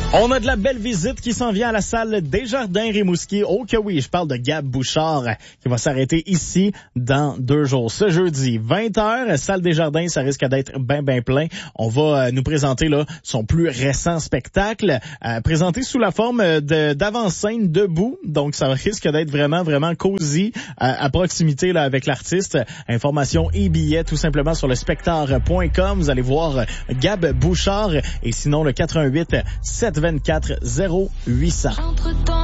On a de la belle visite qui s'en vient à la salle Desjardins Rimouski. Oh que oui, je parle de Gab Bouchard qui va s'arrêter ici dans 2 jours. Ce jeudi, 20h, salle Desjardins, ça risque d'être ben plein. On va nous présenter là son plus récent spectacle, présenté sous la forme d'avant-scène debout. Donc ça risque d'être vraiment cosy à proximité là avec l'artiste. Informations et billets tout simplement sur le spectacle.com. Vous allez voir Gab Bouchard et sinon le 88 724 0800.